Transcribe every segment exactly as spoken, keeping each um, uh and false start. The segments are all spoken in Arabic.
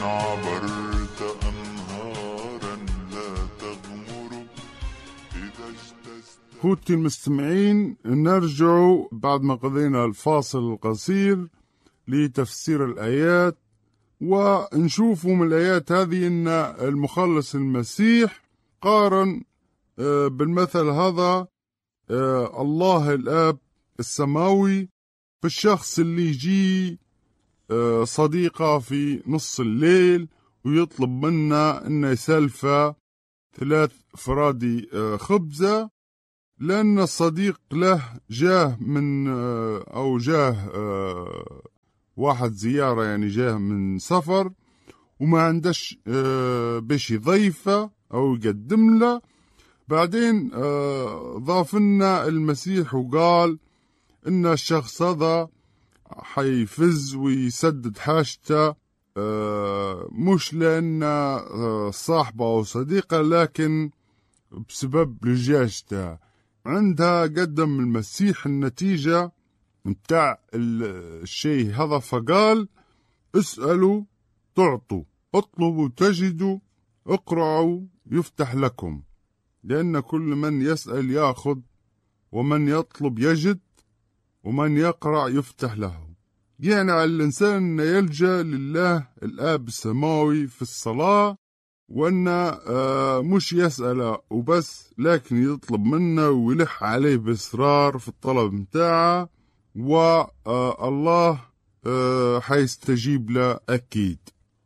عبرت أنهارا لا تغمر إذا اجتزت. خوتي المستمعين، نرجع بعد ما قضينا الفاصل القصير لتفسير الآيات، ونشوف من الآيات هذه أن المخلص المسيح قارن بالمثل هذا الله الآب السماوي بالشخص اللي يجي صديقه في نص الليل ويطلب منا أنه يسلفه ثلاث فرادي خبزة، لأن الصديق له جاه من أو جاه واحد زيارة، يعني جاه من سفر وما عندش باش يضيفه أو يقدم له. بعدين ضاف لنا المسيح وقال إن الشخص هذا حيفز ويسدد حاجته، مش لأن صاحبه أو صديقه، لكن بسبب لجاجته. عندها قدم المسيح النتيجة متاع الشيء هذا، فقال اسألوا تعطوا، اطلبوا تجدوا، اقرعوا يفتح لكم، لأن كل من يسأل يأخذ، ومن يطلب يجد، ومن يقرع يفتح له. يعني على الإنسان أن يلجأ لله الآب السماوي في الصلاة، وأن مش يسأل وبس، لكن يطلب منه ويلح عليه بإصرار في الطلب متاعه، والله حيستجيب له أكيد.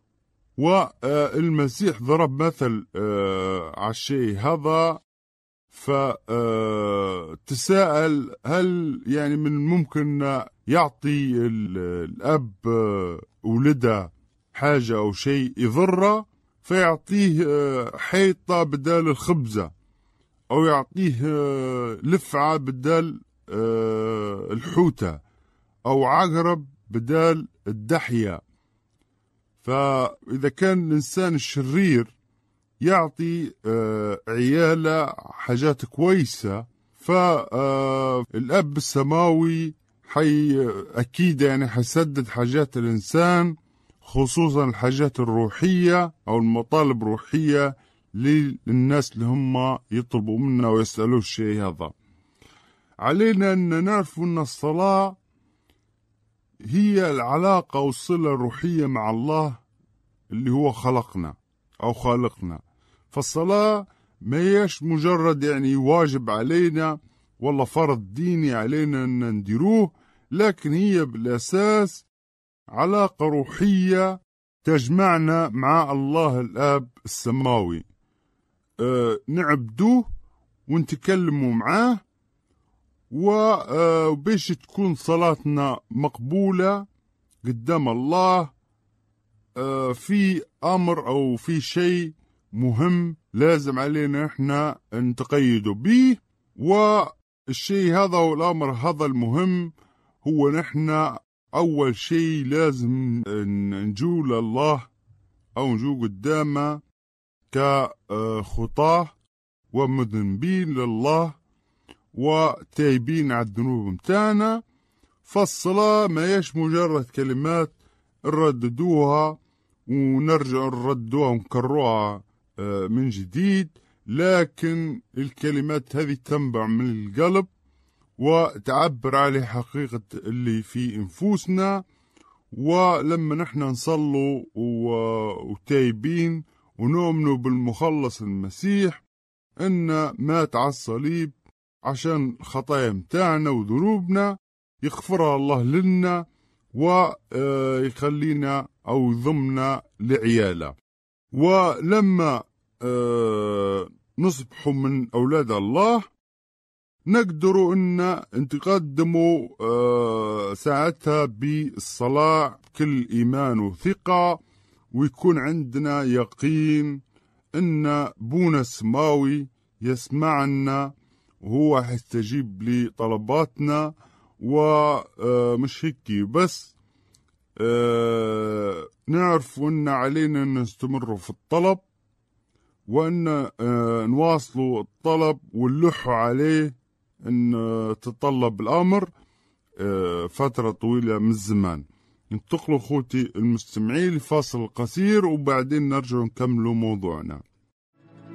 والمسيح ضرب مثل على الشيء هذا، فتساءل هل يعني من الممكن يعطي الأب ولده حاجة أو شيء يضره فيعطيه حيطة بدال الخبزة، أو يعطيه لفعة بدال الحوتة، أو عقرب بدال الدحية. فإذا كان الإنسان الشرير يعطي عياله حاجات كويسة، فالأب السماوي حي أكيد يعني حيسدد حاجات الإنسان، خصوصا الحاجات الروحية أو المطالب الروحية للناس اللي هم يطلبوا منا ويسألوا الشيء هذا. علينا أن نعرف أن الصلاة هي العلاقة والصلة الروحية مع الله اللي هو خلقنا أو خالقنا. فالصلاة ما هيش مجرد يعني واجب علينا ولا فرض ديني علينا أن نديروه، لكن هي بالأساس علاقة روحية تجمعنا مع الله الآب السماوي، أه نعبدوه ونتكلموا معاه، وباش تكون صلاتنا مقبولة قدام الله أه في أمر أو في شيء مهم لازم علينا احنا نتقيدوا به، والشيء هذا والأمر هذا المهم هو نحن أول شيء لازم نجو لله أو نجو قدامه كخطاه ومذنبين لله وتايبين على الذنوب متاعنا. فالصلاة ما يش مجرد كلمات نرددوها ونرجع نردوها ونكرروها من جديد، لكن الكلمات هذه تنبع من القلب وتعبر على حقيقة اللي في انفسنا. ولما نحن نصلوا وتايبين ونؤمنوا بالمخلص المسيح ان مات على الصليب عشان خطايا متاعنا وذنوبنا، يغفرها الله لنا ويخلينا او يضمنا لعياله. ولما نصبحوا من اولاد الله نقدروا ان نتقدموا ساعتها بالصلاة بكل ايمان وثقة، ويكون عندنا يقين ان بونا السماوي يسمعنا وهو هيستجيب لطلباتنا. ومش هيك بس، نعرف ان علينا ان نستمر في الطلب، وان نواصلوا الطلب ونلحوا عليه ان تطلب الامر فترة طويلة من الزمان، انتقلوا أخوتي المستمعين لفاصل قصير وبعدين نرجع نكملوا موضوعنا.